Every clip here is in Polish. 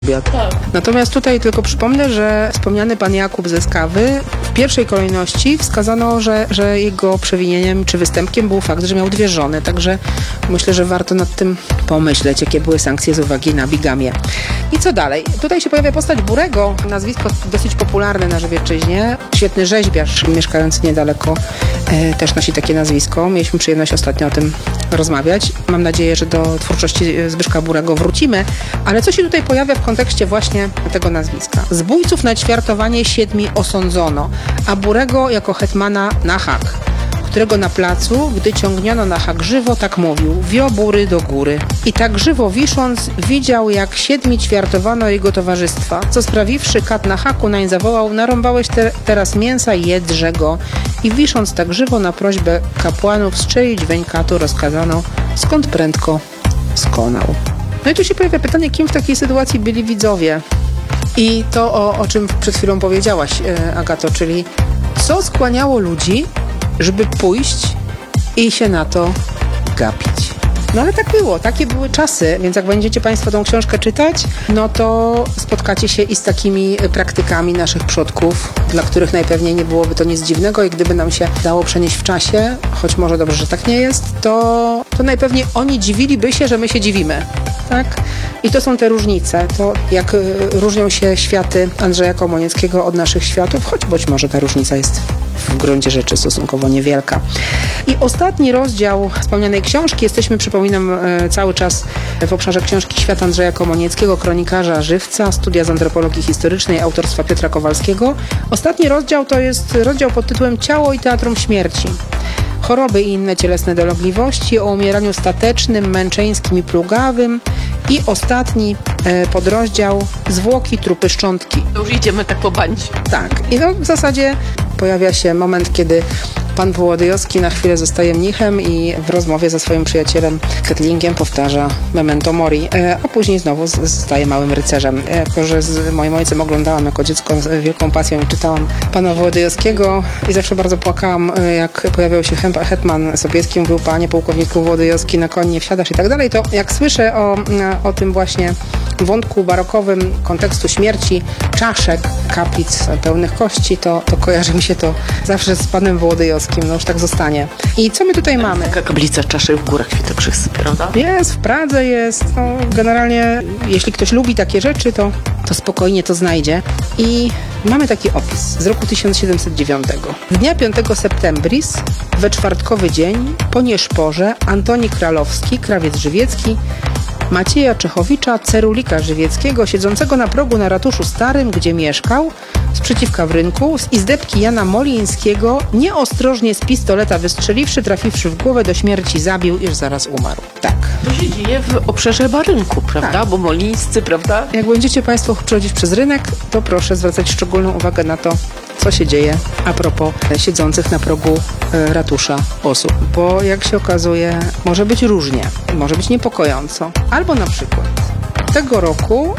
Tak. Natomiast tutaj tylko przypomnę, że wspomniany pan Jakub ze Skawy w pierwszej kolejności wskazano, że jego przewinieniem czy występkiem był fakt, że miał 2 żony. Także myślę, że warto nad tym pomyśleć, jakie były sankcje z uwagi na bigamię. I co dalej? Tutaj się pojawia postać Burego, nazwisko dosyć popularne na Żywiecczyźnie. Świetny rzeźbiarz mieszkający niedaleko też nosi takie nazwisko. Mieliśmy przyjemność ostatnio o tym rozmawiać. Mam nadzieję, że do twórczości Zbyszka Burego wrócimy. Ale co się tutaj pojawia w kontekście właśnie tego nazwiska? Zbójców na ćwiartowanie 7 osądzono, a Burego jako hetmana na hak, którego na placu, gdy ciągniono na hak żywo, tak mówił: wio Bury do góry. I tak żywo wisząc, widział, jak 7 ćwiartowano jego towarzystwa, co sprawiwszy, kat na haku nań zawołał: narąbałeś teraz mięsa, jedrze go. I wisząc tak żywo, na prośbę kapłanów strzelić weń katu rozkazano, skąd prędko skonał. No i tu się pojawia pytanie, kim w takiej sytuacji byli widzowie? I to, o czym przed chwilą powiedziałaś, Agato, czyli co skłaniało ludzi, żeby pójść i się na to gapić. No ale tak było, takie były czasy, więc jak będziecie Państwo tą książkę czytać, no to spotkacie się i z takimi praktykami naszych przodków, dla których najpewniej nie byłoby to nic dziwnego i gdyby nam się dało przenieść w czasie, choć może dobrze, że tak nie jest, to najpewniej oni dziwiliby się, że my się dziwimy. Tak? I to są te różnice, to jak różnią się światy Andrzeja Komonieckiego od naszych światów, choć być może ta różnica jest w gruncie rzeczy stosunkowo niewielka. I ostatni rozdział wspomnianej książki, jesteśmy, przypominam, cały czas w obszarze książki Świat Andrzeja Komonieckiego, kronikarza żywca, studia z antropologii historycznej autorstwa Piotra Kowalskiego. Ostatni rozdział to jest rozdział pod tytułem Ciało i teatrum śmierci. Choroby i inne cielesne dolegliwości, o umieraniu statecznym, męczeńskim i plugawym. I ostatni podrozdział Zwłoki, trupy, szczątki. To już idziemy tak po bandzie. Tak. I no w zasadzie pojawia się moment, kiedy pan Wołodyjowski na chwilę zostaje mnichem i w rozmowie ze swoim przyjacielem Kettlingiem powtarza memento mori, a później znowu zostaje małym rycerzem. Jako że z moim ojcem oglądałam jako dziecko z wielką pasją i czytałam pana Wołodyjowskiego i zawsze bardzo płakałam, jak pojawiał się hetman Sobieski, mówił: panie pułkowniku Wołodyjowski, na koń nie wsiadasz i tak dalej, to jak słyszę o tym właśnie wątku barokowym kontekstu śmierci, czaszek, kaplic pełnych kości, to kojarzy mi się to zawsze z panem Wołodyjowskim, no już tak zostanie. I co my tutaj mamy? Taka kaplica czaszek w Górach Świętokrzyskich, prawda? Jest, w Pradze jest. No, generalnie, jeśli ktoś lubi takie rzeczy, to spokojnie to znajdzie. I mamy taki opis z roku 1709. Dnia 5 septembris, we czwartkowy dzień, po nieszporze, Antoni Kralowski, krawiec żywiecki, Macieja Czechowicza, cerulika żywieckiego, siedzącego na progu na ratuszu starym, gdzie mieszkał, sprzeciwka w rynku, z izdebki Jana Molińskiego, nieostrożnie z pistoleta wystrzeliwszy, trafiwszy w głowę, do śmierci zabił, iż zaraz umarł. Tak. To się dzieje w obszarze Barynku, prawda? Tak. Bo Molińscy, prawda? Jak będziecie Państwo przechodzić przez rynek, to proszę zwracać szczególną uwagę na to, co się dzieje a propos siedzących na progu ratusza osób. Bo jak się okazuje, może być różnie, może być niepokojąco. Albo na przykład tego roku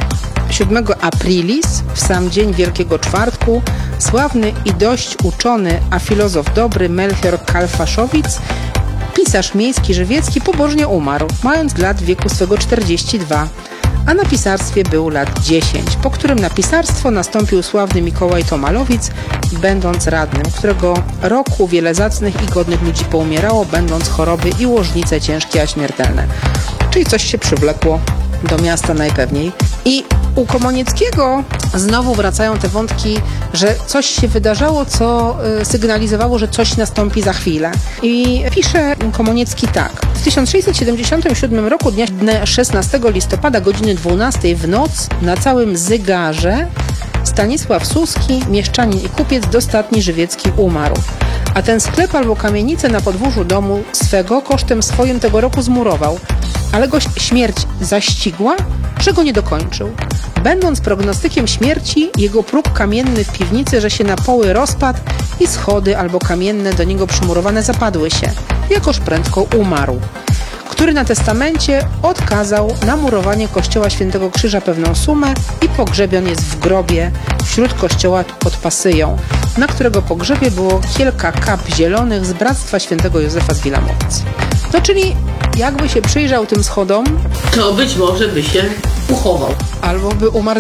7 aprilis, w sam dzień Wielkiego Czwartku, sławny i dość uczony, a filozof dobry Melchior Kalfaszowic, pisarz miejski żywiecki, pobożnie umarł, mając lat w wieku swego 42, a na pisarstwie był lat 10, po którym na pisarstwo nastąpił sławny Mikołaj Tomalowic, będąc radnym, którego roku wiele zacnych i godnych ludzi poumierało, będąc choroby i łożnice ciężkie a śmiertelne. Czyli coś się przywlekło do miasta najpewniej. I u Komonieckiego znowu wracają te wątki, że coś się wydarzało, co sygnalizowało, że coś nastąpi za chwilę. I pisze Komoniecki tak. W 1677 roku, dnia 16 listopada, godziny 12 w noc, na całym Zygarze Stanisław Suski, mieszczanin i kupiec dostatni żywiecki, umarł. A ten sklep albo kamienicę na podwórzu domu swego kosztem swoim tego roku zmurował. Ale go śmierć zaścigła, że go nie dokończył. Będąc prognostykiem śmierci, jego próg kamienny w piwnicy, że się na poły rozpadł i schody albo kamienne do niego przymurowane zapadły się, jakoż prędko umarł, który na testamencie odkazał na murowanie kościoła Świętego Krzyża pewną sumę i pogrzebion jest w grobie wśród kościoła pod Pasyją, na którego pogrzebie było kilka kap zielonych z Bractwa Świętego Józefa z Wilamowic. No czyli jakby się przyjrzał tym schodom, to być może by się uchował. Albo by umarł